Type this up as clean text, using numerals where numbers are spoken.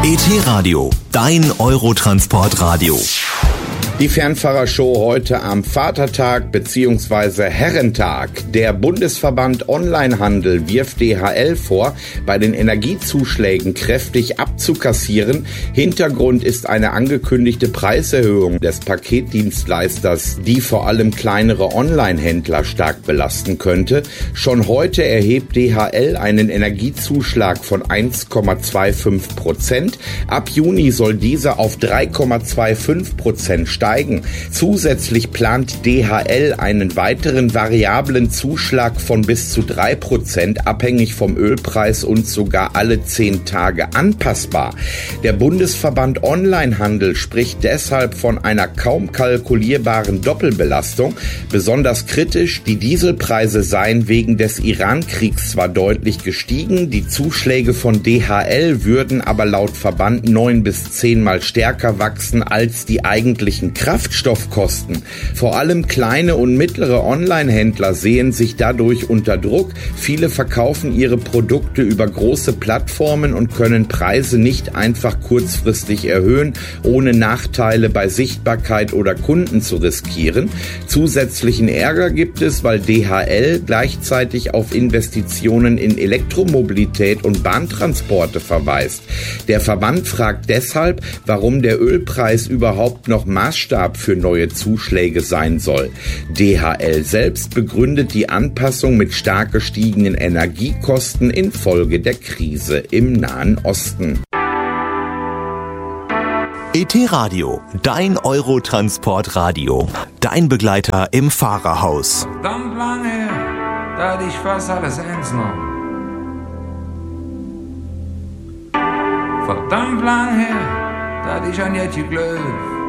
ET-Radio, dein Eurotransportradio. Die Fernfahrershow heute am Vatertag bzw. Herrentag. Der Bundesverband Onlinehandel wirft DHL vor, bei den Energiezuschlägen kräftig abzukassieren. Hintergrund ist eine angekündigte Preiserhöhung des Paketdienstleisters, die vor allem kleinere Onlinehändler stark belasten könnte. Schon heute erhebt DHL einen Energiezuschlag von 1,25%. Ab Juni soll dieser auf 3,25% steigen. Zusätzlich plant DHL einen weiteren variablen Zuschlag von bis zu 3%, abhängig vom Ölpreis und sogar alle 10 Tage anpassbar. Der Bundesverband Onlinehandel spricht deshalb von einer kaum kalkulierbaren Doppelbelastung. Besonders kritisch, die Dieselpreise seien wegen des Iran-Kriegs zwar deutlich gestiegen, die Zuschläge von DHL würden aber laut Verband 9 bis 10 Mal stärker wachsen als die eigentlichen Kraftstoffkosten. Vor allem kleine und mittlere Onlinehändler sehen sich dadurch unter Druck. Viele verkaufen ihre Produkte über große Plattformen und können Preise nicht einfach kurzfristig erhöhen, ohne Nachteile bei Sichtbarkeit oder Kunden zu riskieren. Zusätzlichen Ärger gibt es, weil DHL gleichzeitig auf Investitionen in Elektromobilität und Bahntransporte verweist. Der Verband fragt deshalb, warum der Ölpreis überhaupt noch Maßstab für neue Zuschläge sein soll. DHL selbst begründet die Anpassung mit stark gestiegenen Energiekosten infolge der Krise im Nahen Osten. ET-Radio, dein Eurotransportradio. Dein Begleiter im Fahrerhaus. Verdammt lange her, da hatte ich fast alles ernst genommen. Verdammt lang her, da hatte ich an jetzt geglaubt.